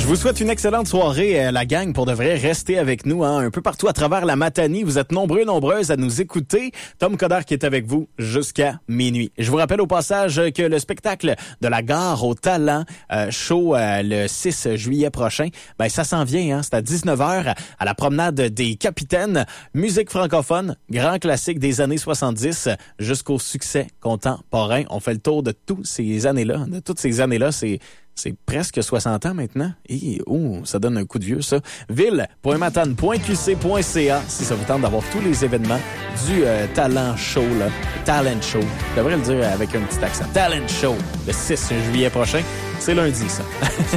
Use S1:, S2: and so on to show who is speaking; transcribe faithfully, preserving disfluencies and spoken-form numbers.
S1: Je vous souhaite une excellente soirée, la gang, pour de vrai. Restez avec nous, hein, un peu partout à travers la Matanie. Vous êtes nombreux, nombreuses à nous écouter. Tom Coderre qui est avec vous jusqu'à minuit. Je vous rappelle au passage que le spectacle de la Gare au Talent, euh, show euh, le six juillet prochain, ben ça s'en vient, hein, c'est à dix-neuf heures à la promenade des Capitaines. Musique francophone, grand classique des années soixante-dix jusqu'au succès contemporain. On fait le tour de toutes ces années-là, de toutes ces années-là. C'est C'est presque soixante ans maintenant. Et oh, ça donne un coup de vieux, ça. ville point matane point q c point c a si ça vous tente d'avoir tous les événements du euh, Talent Show, là. Talent Show. Je devrais le dire avec un petit accent. Talent Show, le six juillet prochain. C'est lundi, ça.